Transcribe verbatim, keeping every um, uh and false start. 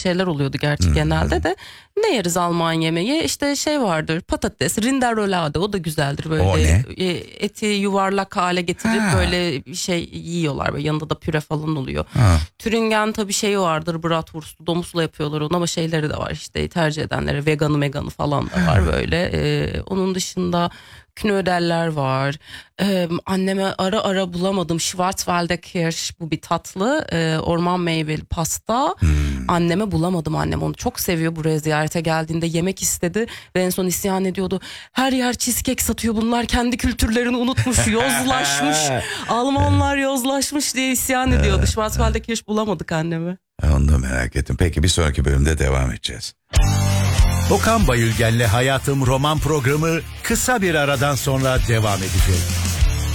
şeyler oluyordu gerçi hmm. genelde de. Ne yeriz Alman yemeği? İşte şey vardır, patates, rinderolade, o da güzeldir böyle. O ne? Eti yuvarlak hale getirip ha. böyle bir şey yiyorlar. Böyle yanında da püre falan oluyor. Ha. Türingen tabii şey vardır, bratwurst'u domuzla yapıyorlar onu, ama şeyleri de var işte, tercih edenleri veganı meganı falan da var böyle. Ee, onun dışında knödeller var. Ee, anneme ara ara bulamadım. Schwarzwälder Kirsch, bu bir tatlı. Ee, orman meyveli pasta. Hmm. Anneme bulamadım. Annem onu çok seviyor. Buraya ziyarete geldiğinde yemek istedi. Ve en son isyan ediyordu. Her yer cheesecake satıyor. Bunlar kendi kültürlerini unutmuş. Yozlaşmış. Almanlar yozlaşmış diye isyan ediyordu. Schwarzwälder Kirsch bulamadık anneme. Onu da merak ettim. Peki bir sonraki bölümde devam edeceğiz. Okan Bayülgen'le Hayatım roman programı kısa bir aradan sonra devam edecek.